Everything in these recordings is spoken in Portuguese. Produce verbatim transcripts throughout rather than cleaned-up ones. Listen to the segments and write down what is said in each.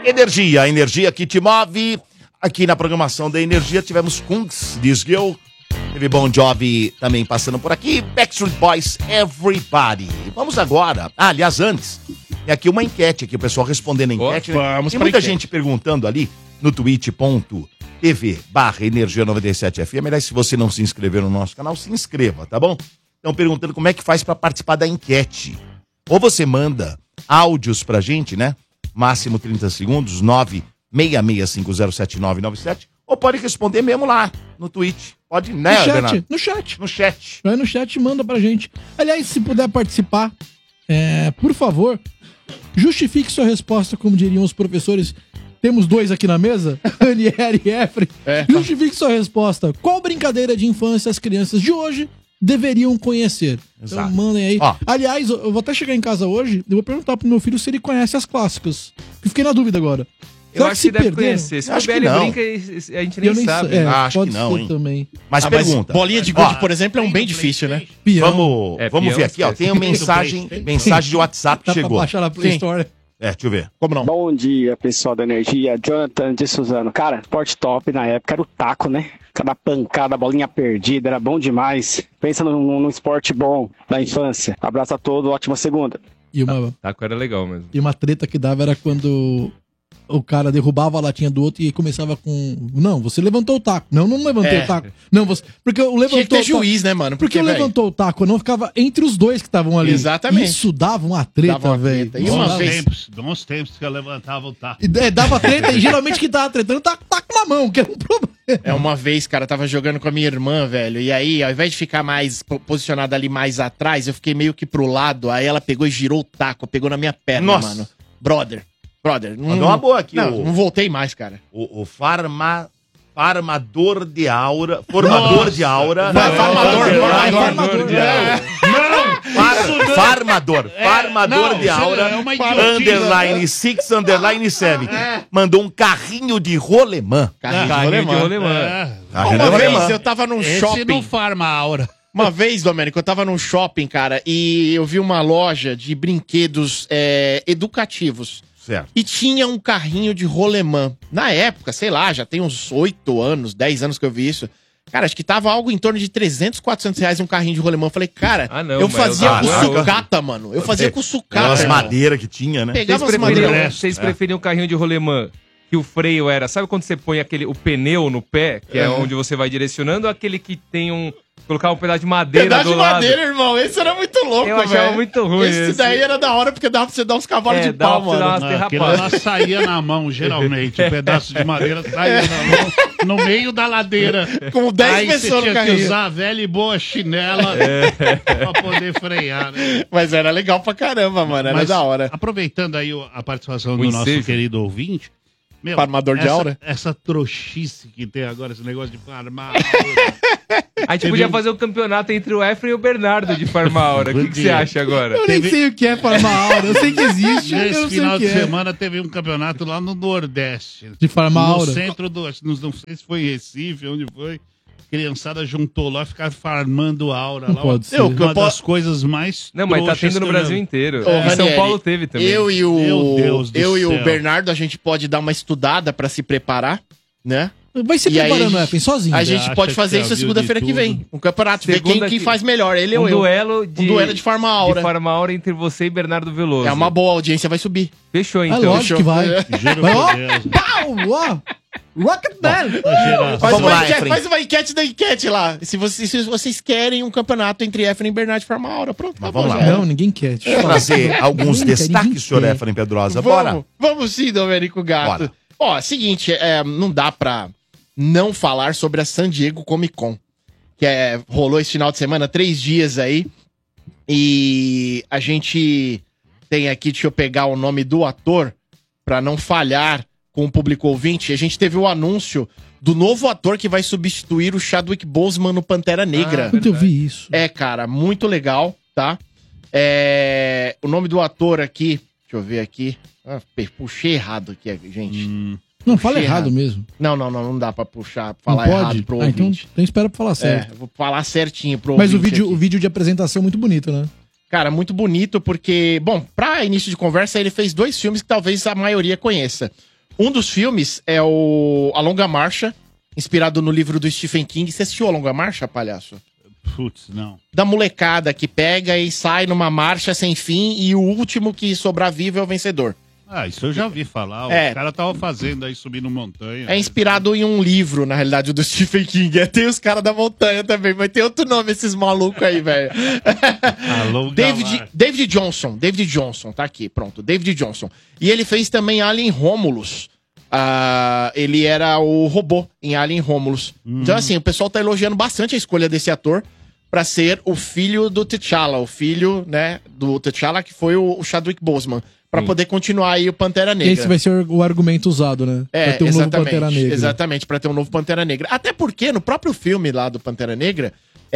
Energia, a energia que te move. Aqui na programação da Energia tivemos Kungs, Disgirl, teve Bon Jovi também passando por aqui, Backstreet Boys, Everybody. Vamos agora, ah, aliás, antes, tem aqui uma enquete, aqui o pessoal respondendo a enquete. Oh, vamos tem pra muita enquete. gente perguntando ali no twitch.tv barra Energia noventa e sete F M. Aliás, se você não se inscreveu no nosso canal, se inscreva, tá bom? Estão perguntando como é que faz para participar da enquete. Ou você manda áudios pra gente, né? Máximo trinta segundos, nove seis seis cinco zero sete nove nove sete, ou pode responder mesmo lá no Twitch. Pode, né, no chat, Bernardo? no chat. No chat. Vai no chat e manda pra gente. Aliás, se puder participar, é, por favor, justifique sua resposta, como diriam os professores. Temos dois aqui na mesa, Anier e Efre. É. Justifique sua resposta. Qual brincadeira de infância as crianças de hoje deveriam conhecer? Exato. Então mandem aí. Ó. Aliás, eu vou até chegar em casa hoje, eu vou perguntar pro meu filho se ele conhece as clássicas. Eu fiquei na dúvida agora. Eu Será acho que deve perderam? conhecer. Se Acho o que Belly não. brinca, a gente nem Eu nem sabe. sei. É, Acho pode que não, ser hein? também. Mas Ah, mas pergunta. bolinha de gude, Ó, por exemplo, é um bem difícil, né? Peão. Vamos, É, vamos peão, ver aqui, ó. Tem uma mensagem, mensagem de WhatsApp que Dá pra chegou. baixar na Play Sim. Store. É, deixa eu ver. Como não? Bom dia, pessoal da Energia. Jonathan de Suzano. Cara, esporte top na época era o taco, né? Cada pancada, bolinha perdida, era bom demais. Pensa num, num esporte bom da infância. Abraço a todos, ótima segunda. E uma, Taco era legal mesmo. e uma treta que dava era quando o cara derrubava a latinha do outro e começava com... Não, você levantou o taco. Não, não levantei É. o taco. Não, você... Porque o levantou Tinha que ter o taco... juiz, né, mano? Porque, Porque, o velho, levantou o taco, não ficava entre os dois que estavam ali. Exatamente. Isso dava uma treta, Dava uma velho. treta. E Isso uma dava- vez- Tempos, bons tempos que eu levantava o taco. E, é, dava treta e geralmente quem tava tretando tá, tá com a mão, que era um problema. É, uma vez, cara, eu tava jogando com a minha irmã, velho, e aí, ao invés de ficar mais po- posicionada ali mais atrás, eu fiquei meio que pro lado, aí ela pegou e girou o taco, pegou na minha perna, Nossa. mano. Brother, brother. Não, Mandou uma boa aqui, Não, o- não voltei mais, cara. O, o farma, farmador de aura. Formador de aura. Fa- farmador, Não, vai, farmador de É. Far- farmador. Farmador não, de isso aura. é uma idiotice. Underline six, underline seven. Mandou um carrinho de rolemã. Carrinho, Carrinho de rolemã. rolemã. É, Carrinho de Uma vez rolemã. eu tava num esse shopping. não farma aura. Uma vez, Domênico, eu tava num shopping, cara, e eu vi uma loja de brinquedos é, educativos. Certo. E tinha um carrinho de rolemã. Na época, sei lá, já tem uns oito anos, dez anos que eu vi isso. Cara, acho que tava algo em torno de trezentos, quatrocentos reais um carrinho de rolemã. Eu falei, cara, Ah, não, eu mas fazia eu- com ah, sucata, mano. Eu fazia com sucata. Aquelas irmão. madeiras que tinha, né? Vocês Pegava as preferiam, madeiras. vocês preferiam um carrinho de rolemã que o freio era... Sabe quando você põe aquele, o pneu no pé, que é Uhum. onde você vai direcionando, ou aquele que tem um... Colocar um pedaço de madeira Pedaço do de lado? madeira, irmão. Esse era muito louco, Eu velho. achava muito ruim Esse, esse. daí era da hora, porque dava pra você dar uns cavalos É, de dava pau, pra você dar mano. umas Aquilo derrapadas. lá saía na mão, geralmente. Um pedaço de madeira saía na mão, no meio da ladeira. Com dez Aí você pessoas no tinha que carrinho. usar a velha e boa chinela pra poder frear, né? Mas era legal pra caramba, mano. Era Mas, da hora. Aproveitando aí o- a participação O do nosso ensejo. querido ouvinte. Meu, Farmador de essa, aura? Essa trouxice que tem agora, esse negócio de farmar. A gente Teve podia um- fazer um campeonato entre o Efraim e o Bernardo de Farmaura. O que, que você acha agora? Eu nem Teve- sei o que é farma aura. Eu sei que existe, eu Nesse não sei final o que de é. semana teve um campeonato lá no Nordeste. De farma No aura. centro do. Não, não sei se foi em Recife, onde foi. Criançada juntou lá e ficaram farmando aura Não lá. pode ser. Uma Eu- eu das coisas mais. Não, mas tá trouxas tendo no que eu já Brasil vi. inteiro. Ô, Em São Ranieri, Paulo teve também. Eu e o, Meu Deus do eu e o céu. Bernardo, a gente pode dar uma estudada pra se preparar, né? Vai se E aí, preparando, a Efraim, sozinho. A Você gente acha pode que fazer já isso a viu segunda-feira de que vem. tudo? Um campeonato, ver quem, Segunda quem que- faz melhor, ele um ou eu. duelo de... Um duelo de Farma Aura. De Farmaura entre você e Bernardo Veloso. É uma boa audiência, vai subir. Fechou, É então. lógico que vai. Juro Vai, por ó, Deus. pau, ó. Rocket Man. Exageração. Faz, Vamos uma lá, enquete, Efraim. faz uma enquete da enquete lá. Se vocês, se vocês querem um campeonato entre Efraim e Bernardo de Farma Aura. Pronto, Mas acabou, vamos já lá. era. Não, ninguém quer. Deixa eu Deixa eu falar. trazer alguns Ninguém quer, destaques, ninguém senhor quer. Efraim Pedrosa. Vamos, Bora. vamos sim, Domênico Gato. Bora. Ó, seguinte, é, não dá pra não falar sobre a San Diego Comic Con, que é, rolou esse final de semana, três dias aí, e a gente tem aqui, deixa eu pegar o nome do ator, pra não falhar com o público ouvinte, a gente teve o anúncio do novo ator que vai substituir o Chadwick Boseman no Pantera Negra. Quando eu vi isso. É, cara, muito legal, tá? É, o nome do ator aqui, deixa eu ver aqui. Ah, pe- puxei errado aqui, gente. Hum, Não, fala Puxei errado errado. mesmo. Não, não, não, não dá pra puxar, Não falar errado pode? pro Ah, então, ouvinte. então espera pra falar É, certo. eu vou falar certinho pro Mas o ouvinte vídeo, aqui. o vídeo de apresentação é muito bonito, né? Cara, muito bonito porque, bom, pra início de conversa, ele fez dois filmes que talvez a maioria conheça. Um dos filmes é o A Longa Marcha, inspirado no livro do Stephen King. Você assistiu A Longa Marcha, palhaço? Putz, não. Da molecada que pega e sai numa marcha sem fim e o último que sobrar vivo é o vencedor. Ah, isso eu já ouvi falar. É. O cara tava fazendo aí, subindo montanha. É inspirado em um livro, na realidade, do Stephen King. É, tem os caras da montanha também, mas tem outro nome esses malucos aí, velho. David, David Johnson. David Johnson, tá aqui, pronto. David Johnson. E ele fez também Alien Romulus. Uh, ele era o robô em Alien Romulus. Hum. Então, assim, o pessoal tá elogiando bastante a escolha desse ator pra ser o filho do T'Challa. O filho, né, do T'Challa, que foi o, o Chadwick Boseman. Pra Sim. poder continuar aí o Pantera Negra. Esse vai ser o argumento usado, né? É, pra ter um exatamente, novo Pantera Negra. Exatamente, pra ter um novo Pantera Negra. Até porque no próprio filme lá do Pantera Negra,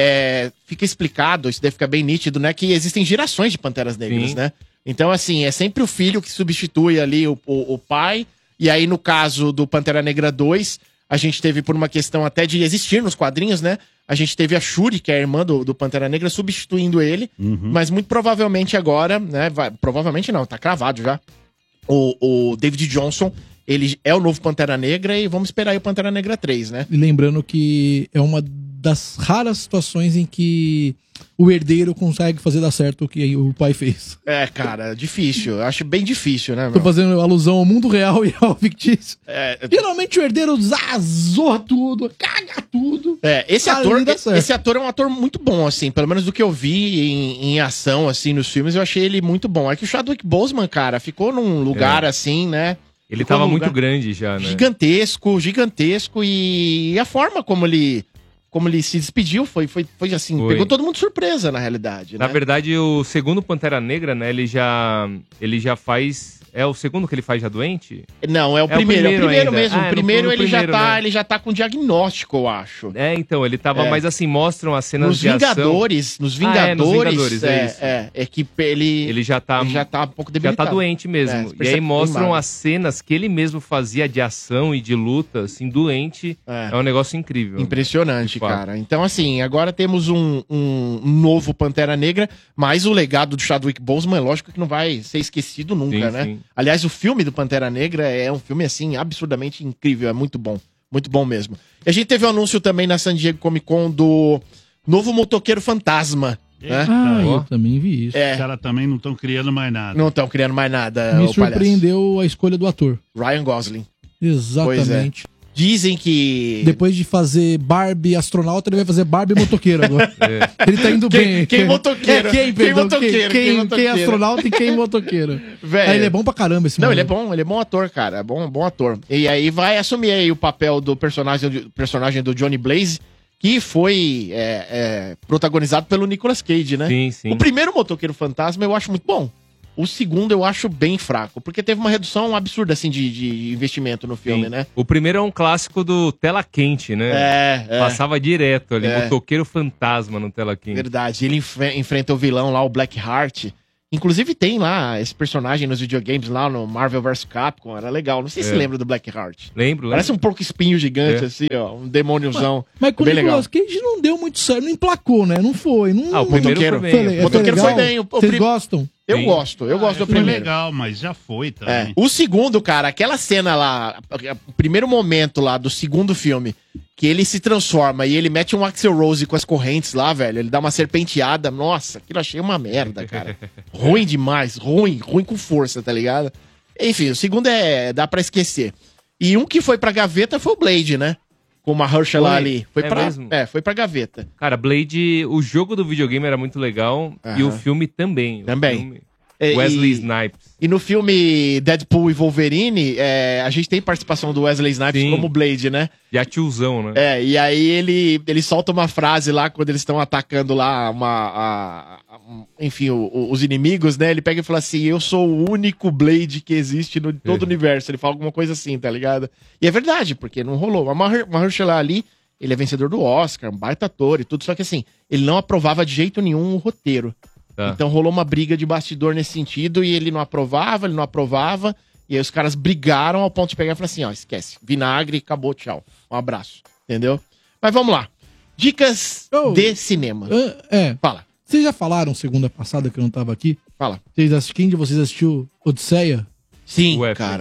é, fica explicado, isso deve ficar bem nítido, né? Que existem gerações de Panteras Negras, Sim. né? Então, assim, é sempre o filho que substitui ali o, o, o pai. E aí, no caso do Pantera Negra dois, a gente teve, por uma questão até de existir nos quadrinhos, né? A gente teve a Shuri, que é a irmã do, do Pantera Negra, substituindo ele. Uhum. Mas muito provavelmente agora, né? Vai, provavelmente não, tá cravado já. O, o David Johnson, ele é o novo Pantera Negra e vamos esperar aí o Pantera Negra três, né? E lembrando que é uma das raras situações em que o herdeiro consegue fazer dar certo o que o pai fez. É, cara, difícil. Eu acho bem difícil, né, meu? Tô fazendo alusão ao mundo real e ao fictício. É, geralmente o herdeiro zorra tudo, caga tudo. É, esse ator, esse ator é um ator muito bom, assim, pelo menos do que eu vi em, em ação, assim, nos filmes, eu achei ele muito bom. É que o Chadwick Boseman, cara, ficou num lugar, é. assim, né? Ele ficou tava muito grande já, né? Gigantesco, gigantesco, e a forma como ele... Como ele se despediu, foi, foi, foi assim, foi. Pegou todo mundo de surpresa, na realidade, né? Na verdade, o segundo Pantera Negra, né, ele já, ele já faz... É o segundo que ele faz já doente? Não, é o é primeiro, o primeiro, é o primeiro ainda. mesmo. Ah, o é primeiro, no, no ele, primeiro já tá, né? ele já tá com diagnóstico, eu acho. É, então, ele tava, é. mas assim, mostram as cenas nos de Vingadores, ação. Nos Vingadores, ah, é, nos Vingadores, é, é, isso. é, é que ele... Ele já tá, ele já tá um pouco debilitado. Já tá doente mesmo. É, e aí mostram as cenas que ele mesmo fazia de ação e de luta, assim, doente. É, é um negócio incrível. Impressionante, cara. Então, assim, agora temos um, um novo Pantera Negra, mas o legado do Chadwick Boseman, lógico que não vai ser esquecido nunca, sim, né? Sim. Aliás, o filme do Pantera Negra é um filme, assim, absurdamente incrível, é muito bom, muito bom mesmo. E a gente teve o um anúncio também na San Diego Comic Con do novo Motoqueiro Fantasma, né? Ah, eu também vi isso. É. Os caras também não estão criando mais nada. Não estão criando mais nada. Me surpreendeu palhaço. A escolha do ator. Ryan Gosling. Exatamente. Dizem que... Depois de fazer Barbie astronauta, ele vai fazer Barbie motoqueiro agora. É. Ele tá indo quem, bem. Quem motoqueiro? É, quem, quem perdão, motoqueiro? Quem, quem, quem, quem astronauta e quem motoqueiro. Velho. Aí ele é bom pra caramba esse Não, mano. ele é bom, ele é bom ator, cara. É bom, bom ator. E aí vai assumir aí o papel do personagem, do personagem do Johnny Blaze, que foi é, é, protagonizado pelo Nicolas Cage, né? Sim, sim. O primeiro Motoqueiro Fantasma eu acho muito bom. O segundo eu acho bem fraco, porque teve uma redução absurda, assim, de, de investimento no filme, Sim. né? O primeiro é um clássico do Tela Quente, né? É, é. Passava direto ali, É. Motoqueiro Fantasma no Tela Quente. Verdade. Ele enf- enfrenta o vilão lá, o Blackheart. Inclusive tem lá esse personagem nos videogames lá no Marvel versus. Capcom, era legal. Não sei se É. você lembra do Blackheart. Lembro, Parece lembro. um porco espinho gigante, É. assim, ó. Um demôniozão. Mas com o Bem Nicolas Cage não deu muito certo, não emplacou, né? Não foi. Não, Ah, o não- primeiro Motoqueiro. foi bem. Foi- Motoqueiro foi foi legal? bem. O- o Vocês prim- gostam? Eu Sim. gosto, eu gosto do Foi primeiro. legal, mas já foi É. também. O segundo, cara, aquela cena lá, o primeiro momento lá do segundo filme, que ele se transforma e ele mete um Axl Rose com as correntes lá, velho, ele dá uma serpenteada, nossa, aquilo eu achei uma merda, cara. Ruim demais, ruim, ruim com força, tá ligado? Enfim, o segundo é, dá pra esquecer. E um que foi pra gaveta foi o Blade, né? Com uma Mahershala Foi? ali. Foi É pra, mesmo? é, foi pra gaveta. Cara, Blade, o jogo do videogame era muito legal e o Aham. filme também. O Também. filme- É, Wesley e- Snipes. E no filme Deadpool e Wolverine, é, a gente tem participação do Wesley Snipes Sim. como Blade, né? Já tiozão, né? É, e aí ele, ele solta uma frase lá quando eles estão atacando lá uma, a- a- um, enfim, o- o- os inimigos, né? Ele pega e fala assim, eu sou o único Blade que existe no todo o universo. Ele fala alguma coisa assim, tá ligado? E é verdade, porque não rolou. A Maher- Mahershala Ali, ele é vencedor do Oscar, um baita ator e tudo, só que assim, ele não aprovava de jeito nenhum o roteiro. Tá. Então rolou uma briga de bastidor nesse sentido e ele não aprovava, ele não aprovava. E aí os caras brigaram ao ponto de pegar e falar assim, ó, esquece, vinagre, acabou, tchau. Um abraço, entendeu? Mas vamos lá. Dicas Oh. de cinema. Ah, é. Fala, Vocês já falaram segunda passada que eu não tava aqui? fala. Vocês assistiram, quem de vocês assistiu Odisseia? Sim, Ué, cara.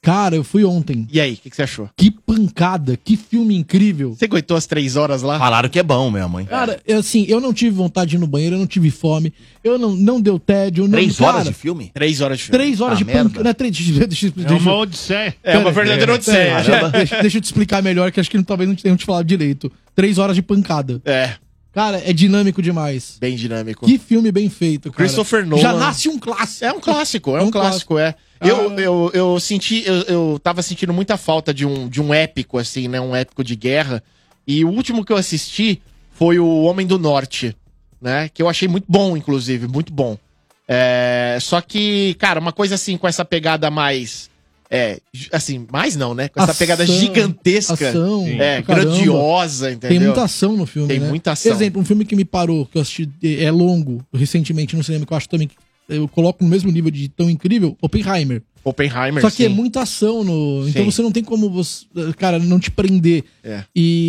Cara, eu fui ontem. E aí, o que, que você achou? Que pancada, que filme incrível. Você aguentou as três horas lá? Falaram que é bom mesmo, hein? Cara, eu, assim, eu não tive vontade de ir no banheiro, eu não tive fome, eu não, não deu tédio. Não, Três cara, horas de filme? Três horas de filme. Três horas Ah, de merda. pancada. Não é três, deixa, deixa, É deixa, uma odisseia. É uma Pera, verdadeira odisseia. Pera, deixa, deixa eu te explicar melhor, que acho que talvez não tenham te falado direito. Três horas de pancada. É, Cara, é dinâmico demais. bem dinâmico. Que filme bem feito, cara. Christopher Nolan. Já nasce um clássico. É um clássico, é um, É um clássico, é. Ah. Eu, eu, eu senti, eu, eu tava sentindo muita falta de um, de um épico, assim, né? Um épico de guerra. E o último que eu assisti foi o Homem do Norte, né? Que eu achei muito bom, inclusive, muito bom. É, só que, cara, uma coisa assim, com essa pegada mais... É, assim, mais não, né? Com essa Ação, pegada gigantesca. ação, é, pra caramba. grandiosa, entendeu? Tem muita ação no filme, Tem né? muita ação. Exemplo, um filme que me parou, que eu assisti, é longo, recentemente no cinema, que eu acho também que eu coloco no mesmo nível de tão incrível, Oppenheimer. Oppenheimer, Só que sim. é muita ação no... Então Sim. você não tem como, você, cara, não te prender. É.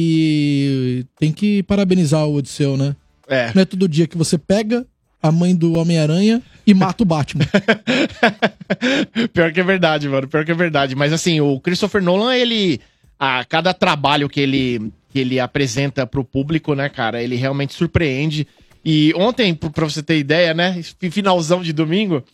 E tem que parabenizar o Odisseu, né? É. Não é todo dia que você pega a mãe do Homem-Aranha e mata o Batman. Pior que é verdade, mano. Pior que é verdade. Mas assim, o Christopher Nolan, ele... A cada trabalho que ele, que ele apresenta pro público, né, cara, ele realmente surpreende. E ontem, pra pra você ter ideia, né, finalzão de domingo,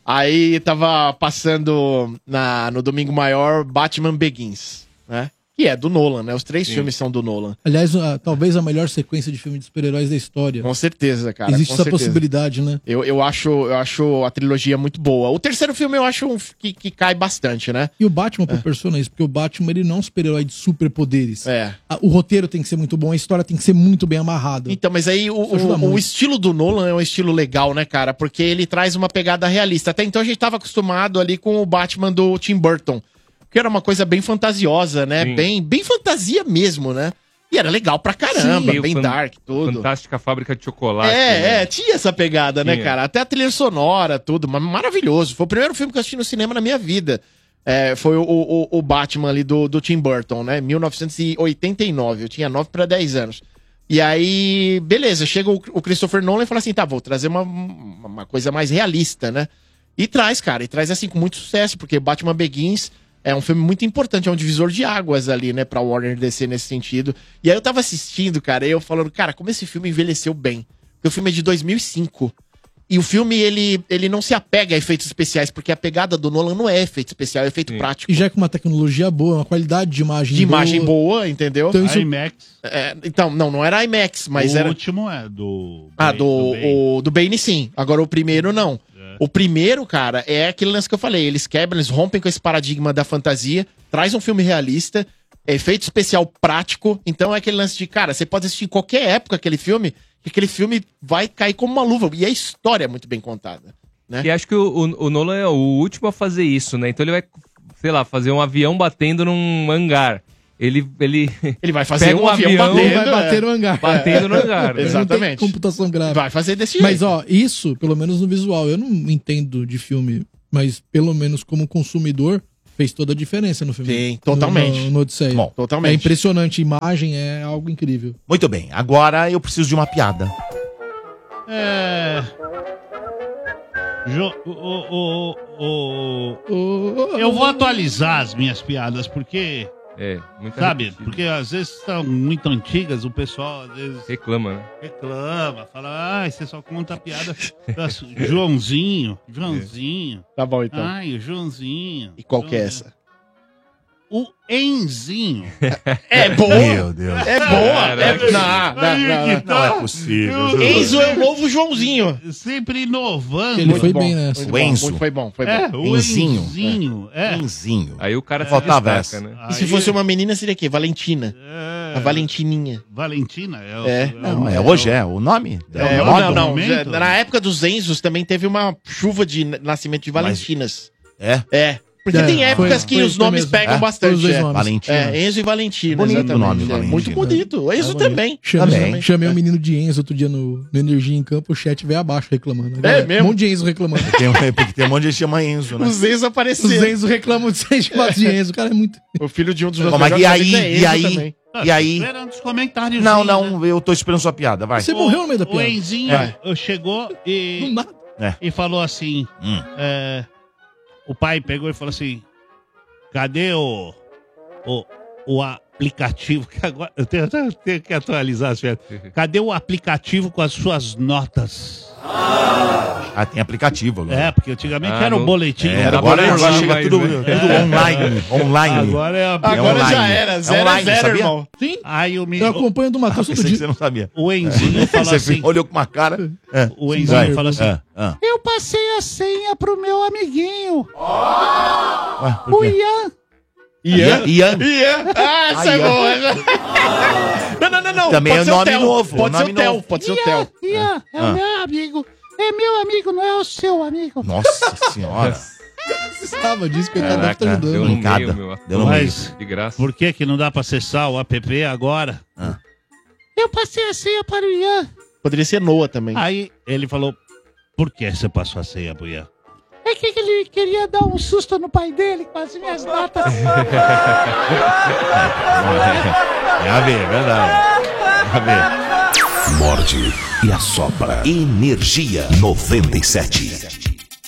aí tava passando na, no Domingo Maior Batman Begins, né? Que é do Nolan, né? Os três Sim. filmes são do Nolan. Aliás, a- talvez a melhor sequência de filme de super-heróis da história. Com certeza, cara. Existe com essa certeza. possibilidade, né? Eu, eu, acho, eu acho a trilogia muito boa. O terceiro filme eu acho um f- que, que cai bastante, né? E o Batman pro personagem, porque o Batman ele não é um super-herói de superpoderes. É. A- O roteiro tem que ser muito bom, a história tem que ser muito bem amarrada. Então, mas aí o, Isso ajuda o, muito. o estilo do Nolan é um estilo legal, né, cara? Porque ele traz uma pegada realista. Até então a gente tava acostumado ali com o Batman do Tim Burton, que era uma coisa bem fantasiosa, né? Sim. Bem, bem fantasia mesmo, né? E era legal pra caramba, Meio bem fan- dark, tudo. Fantástica Fábrica de Chocolate. É, né? é, tinha essa pegada, né, Tinha. cara? Até a trilha sonora, tudo, mas maravilhoso. Foi o primeiro filme que eu assisti no cinema na minha vida. É, foi o, o, o Batman ali do, do Tim Burton, né? mil novecentos e oitenta e nove. Eu tinha nove para dez anos. E aí, beleza, chega o, o Christopher Nolan e fala assim: tá, vou trazer uma, uma coisa mais realista, né? E traz, cara, e traz assim com muito sucesso, porque Batman Begins é um filme muito importante, é um divisor de águas ali, né, pra Warner D C nesse sentido. E aí eu tava assistindo, cara, e eu falando, cara, como esse filme envelheceu bem. Porque o filme é de dois mil e cinco. E o filme, ele, ele não se apega a efeitos especiais, porque a pegada do Nolan não é efeito especial, é efeito Sim. prático. E já é com uma tecnologia boa, uma qualidade de imagem De imagem boa, entendeu? Então isso- IMAX. É, então, não, não era IMAX, mas o era... último é do... Ah, do, Bane. o, do Bane sim. Agora o primeiro não. O primeiro, cara, é aquele lance que eu falei. Eles quebram, eles rompem com esse paradigma da fantasia, traz um filme realista, efeito especial prático. Então é aquele lance de, cara, você pode assistir em qualquer época aquele filme, que aquele filme vai cair como uma luva. E a história é muito bem contada, né? E acho que o, o, o Nolan é o último a fazer isso, né? Então ele vai, sei lá, fazer um avião batendo num hangar. Ele, ele, Ele vai fazer Pega um um avião, avião, batendo, vai bater é. no hangar. batendo no hangar. né? Exato. Não tem Exatamente. computação gráfica. Vai fazer desse jeito. Mas, ó, isso, pelo menos no visual, eu não entendo de filme, mas pelo menos como consumidor, fez toda a diferença no filme. Sim, totalmente. No, no, no Odisseia. Bom, Totalmente. É impressionante, a imagem é algo incrível. Muito bem, agora eu preciso de uma piada. É... Jo- o, o, o, o- Eu vou atualizar as minhas piadas, porque, É, muita sabe, repetida. porque às vezes estão muito antigas, o pessoal às vezes Reclama, né? reclama, fala, ai, você só conta a piada da Su- Joãozinho, Joãozinho, Tá bom, então. ai, o Joãozinho. E qual que é Joãozinho. essa? O Enzinho. É boa! Meu Deus. É boa! Caraca. É... Não, não, não, não. Não é possível. Enzo é o novo Joãozinho. Sempre inovando. Ele Muito foi bom, bem nessa. muito O bom, Enzo. muito- Foi bom, foi bom. É, o Enzinho. Enzinho. É. Enzinho. Aí o cara se Faltava destaca, essa. né? E se Aí- fosse uma menina, seria o quê? Valentina. É, A Valentininha. Valentina? É, o- É. o- Não, é hoje é o nome? É, o não, modo? não, não. momento? Na época dos Enzos também teve uma chuva de nascimento de Valentinas. É, É. Porque É, tem épocas foi- que foi os isso nomes mesmo. pegam É? bastante. Os dois é. nomes. Valentina. É, Enzo e Valentina. Bonito o exatamente. nome, É, Valentina. muito bonito. O Enzo É bonito. também. Chamei, Também. chamei o menino de Enzo outro dia no, no Energia em Campo, o chat veio abaixo reclamando. Agora, mesmo? Um monte de Enzo reclamando. tem, um- porque tem um monte de gente que chama Enzo, né? Os Enzo Os apareceram. Enzo reclamam de ser chamado de Enzo. O cara é muito. O filho de um dos meus Bom, mas melhores e amigos aí, é e Enzo aí? também. Ah, E aí? Esperando os comentários. Não, não, eu tô esperando sua piada, vai. Você morreu no meio da O piada. Enzinho Vai. eh, chegou Não e, nada. e falou assim: Hum. é, o pai pegou e falou assim: cadê o, o, o aplicativo? Que agora, eu tenho, eu tenho que atualizar as férias. Cadê o aplicativo com as suas notas? Ah, tem aplicativo agora. É, porque antigamente Ah, era um não- boletim. É, era agora, boletim. agora chega mas, tudo, né? tudo online. Online. Agora é a... Agora online. já era, É zero online, a zero, sabia? irmão. Sim. Aí o, me... Eu acompanho do Ah, Matheus todo pensei que você dia. não sabia. o Enzinho falou Você assim... olhou com uma cara. É. O Enzinho Vai. falou assim... Ah, ah. Eu passei a senha pro meu amiguinho, Ué, por o quê? Ian. Ian? Ian? Ian. Ah, essa Ah, é Ian. boa. Não, não, não, não. Também Pode é ser o nome Theo. novo, Pode ser nome o Theo. novo. Pode ser o Theo. Ian, é Ah. o meu amigo. É meu amigo, não é o seu amigo. Nossa senhora. Precisava disso, coitado, deve Caraca, estar ajudando. deu no Mancada. meio, meu. Deu no meio. Mas De graça. por que que não dá pra acessar o app agora? Ah. Eu passei a senha para o Ian. Poderia ser Noah também. Aí ele falou, por que você passou a senha pro Ian? É que ele queria dar um susto no pai dele com as minhas notas. É a ver, é verdade. É a ver. Morde e assopra. Energia noventa e sete.